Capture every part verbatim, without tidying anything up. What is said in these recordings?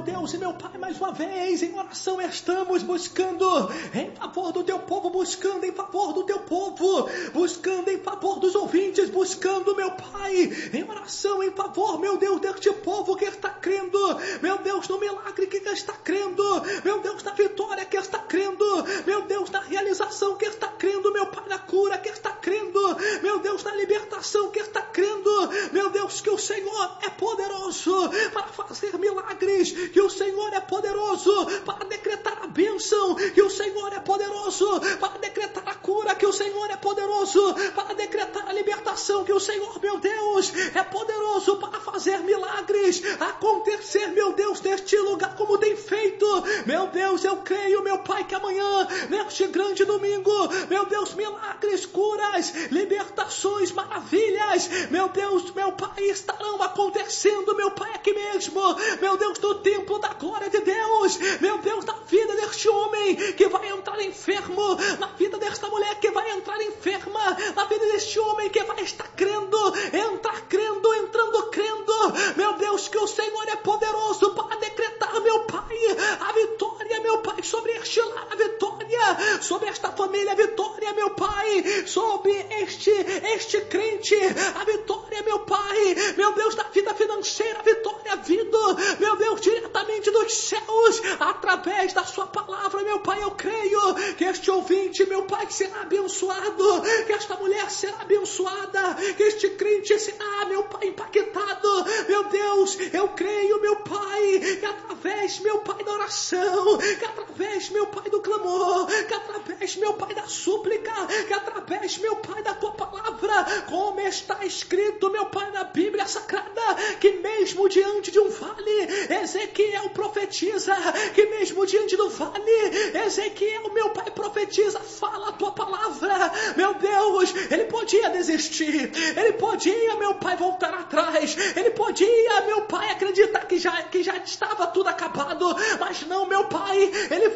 Deus e meu Pai, mais uma vez, em oração estamos buscando em favor do teu povo, buscando em favor do teu povo, buscando em favor dos ouvintes, buscando, meu Pai, em oração em favor, meu Deus, deste povo que está crendo, meu Deus, no milagre que está crendo, meu Deus, na vitória que está crendo, meu Deus, na realização que está crendo, meu Pai, na cura que está crendo, meu Deus, na libertação que está crendo, meu Deus, que o Senhor é poderoso para fazer milagres, que o Senhor é poderoso para decretar a bênção, que o Senhor é poderoso para decretar a cura, que o Senhor é poderoso para decretar a libertação, que o Senhor, meu Deus, é poderoso para fazer milagres acontecer, meu Deus, neste lugar como tem feito, meu Deus, eu creio, meu Pai, que amanhã, neste grande domingo, meu Deus, milagres, curas, libertações, maravilhas, meu Deus, meu Pai, estarão acontecendo, meu Pai, aqui mesmo, meu Deus, no templo da glória de Deus, meu Deus, na vida deste homem que vai entrar enfermo, na vida desta mulher que vai entrar enferma, na vida deste homem que vai estar crendo, entrar crendo, entrando crendo, meu Deus, que o Senhor é poderoso para decretar, meu Pai, a vitória, meu Pai, sobre este lar, a vitória, sobre esta família, a vitória, meu Pai, sobre este, este crente, a vitória, meu Pai, meu Deus, da vida financeira, a vitória, a vida, meu Deus, diretamente dos céus, através da sua palavra, meu Pai, eu creio que este ouvinte, meu Pai, será abençoado, que esta mulher será abençoada, que este crente será, meu Pai, impactado, meu Deus, eu creio, meu Pai, que através, meu Pai, da oração, que através, meu Pai, do clamor, que através, meu Pai, da súplica, que através, meu Pai, da tua palavra, como está escrito, meu Pai, na Bíblia Sagrada, que mesmo diante de um vale, Ezequiel profetiza, que mesmo diante do vale, Ezequiel, meu Pai, profetiza, fala a tua palavra, meu Deus, ele podia desistir, ele podia, meu Pai, voltar atrás, ele podia, meu Pai, acreditar que já, que já estava tudo acabado, mas não, meu Pai, ele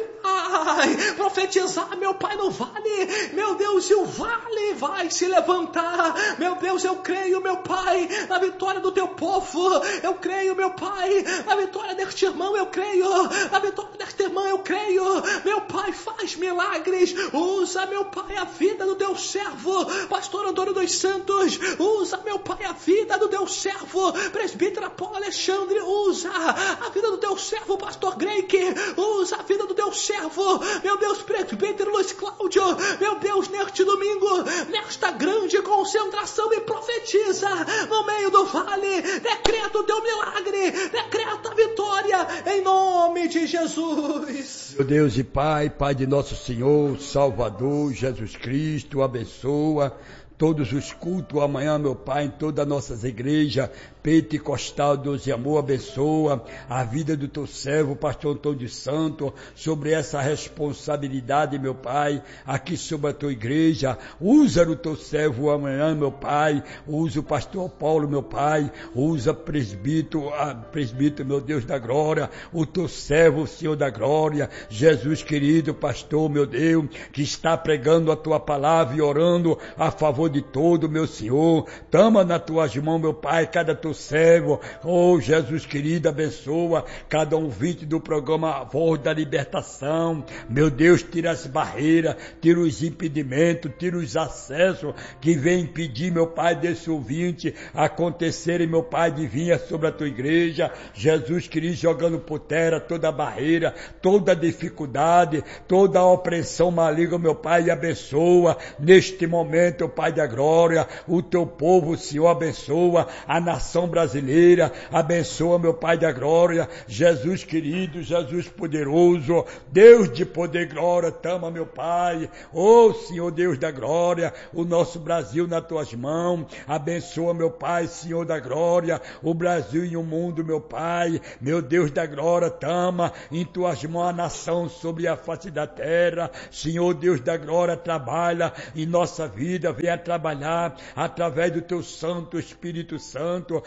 vai profetizar, meu Pai, no vale, meu Deus, e o vale vai se levantar, meu Deus, eu creio, meu Pai, na vitória do teu povo, eu creio, meu Pai, na vitória deste irmão, eu creio, na vitória desta irmã, eu creio, meu Pai, faz milagres, usa, meu Pai, a vida do teu servo, pastor Antônio dos Santos, usa, meu Pai, a vida do teu servo, presbítero Paulo Alexandre, usa a vida do teu servo, pastor Greike, usa a vida do teu servo, meu Deus, presbítero Luiz Cláudio, meu Deus, neste domingo, nesta grande concentração, e profetiza no meio do vale, decreta o teu milagre, decreta a vitória, em nome de Jesus. Meu Deus e Pai, Pai de nosso Senhor, Salvador, Jesus Cristo, abençoa todos os cultos amanhã, meu Pai, em todas as nossas igrejas, Pentecostal, Deus e amor, abençoa a vida do teu servo, pastor Antônio de Santo, sobre essa responsabilidade, meu Pai, aqui sobre a tua igreja, usa o teu servo amanhã, meu Pai, usa o pastor Paulo, meu Pai, usa presbítero, ah, presbítero, meu Deus da glória, o teu servo, o Senhor da glória, Jesus querido, pastor, meu Deus, que está pregando a tua palavra e orando a favor de todo, meu Senhor, toma nas tuas mãos, meu Pai, cada teu servo, oh Jesus querido, abençoa cada ouvinte do programa A Voz da Libertação, meu Deus, tira as barreiras, tira os impedimentos, tira os acessos que vem impedir, meu Pai, desse ouvinte acontecerem, meu Pai, de vir sobre a tua igreja, Jesus querido, jogando por terra toda a barreira, toda a dificuldade, toda a opressão maligna, meu Pai, e abençoa neste momento, Pai da glória, o teu povo, Senhor, abençoa a nação brasileira, abençoa, meu Pai da glória, Jesus querido, Jesus poderoso, Deus de poder e glória, tama, meu Pai, oh Senhor Deus da glória, o nosso Brasil nas tuas mãos, abençoa, meu Pai, Senhor da glória, o Brasil e o mundo, meu Pai, meu Deus da glória, tama em tuas mãos a nação sobre a face da terra, Senhor Deus da glória, trabalha em nossa vida, venha trabalhar através do teu Santo Espírito Santo,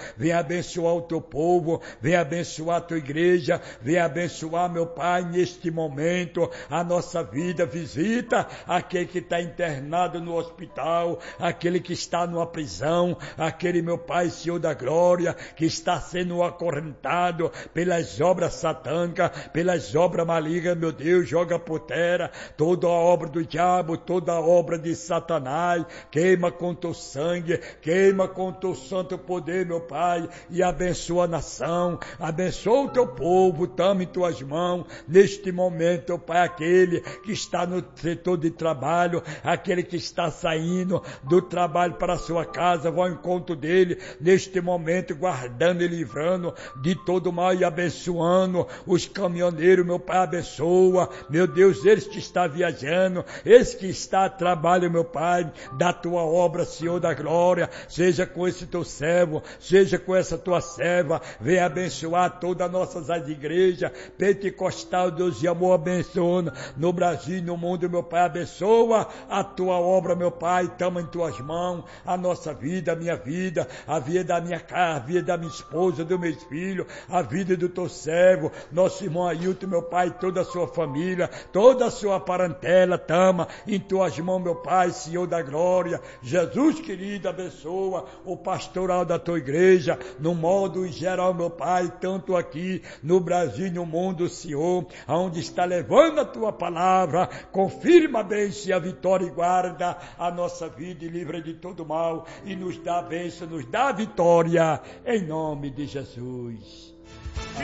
vem abençoar o teu povo, vem abençoar a tua igreja, vem abençoar, meu Pai, neste momento, a nossa vida. Visita aquele que está internado no hospital, aquele que está numa prisão, aquele, meu Pai, Senhor da glória, que está sendo acorrentado pelas obras satânicas, pelas obras malignas, meu Deus, joga por terra toda a obra do diabo, toda a obra de Satanás, queima com teu sangue, queima com teu santo poder, meu Pai, e abençoa a nação, abençoa o teu povo, tamo em tuas mãos, neste momento, meu Pai, aquele que está no setor de trabalho, aquele que está saindo do trabalho para a sua casa, vá ao encontro dele, neste momento, guardando e livrando de todo mal e abençoando os caminhoneiros, meu Pai, abençoa, meu Deus, eles que está viajando, esse que está a trabalho, meu Pai, da tua obra, Senhor da glória, seja com esse teu servo, seja com essa tua serva, venha abençoar todas as nossas igrejas, pentecostal, Deus de amor, abençoa no Brasil, no mundo, meu Pai, abençoa a tua obra, meu Pai, estamos em tuas mãos, a nossa vida, a minha vida, a vida da minha casa, a vida da minha esposa, dos meus filhos, a vida do teu servo, nosso irmão Ailton, meu Pai, toda a sua família, toda a sua parentela, tama em tuas mãos, meu Pai, Senhor da glória, Jesus querido, abençoa o pastoral da tua igreja, no modo geral, meu Pai, tanto aqui no Brasil e no mundo, Senhor, aonde está levando a tua palavra, confirma a bênção e a vitória e guarda a nossa vida e livra de todo mal e nos dá a bênção, nos dá a vitória, em nome de Jesus.